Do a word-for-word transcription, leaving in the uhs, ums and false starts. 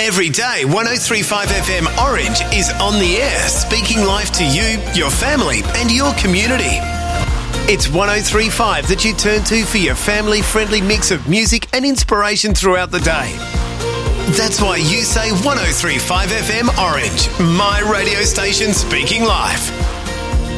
Every day, one oh three point five F M Orange is on the air, speaking life to you, your family and your community. It's one oh three point five that you turn to for your family-friendly mix of music and inspiration throughout the day. That's why you say one oh three point five F M Orange, my radio station speaking life.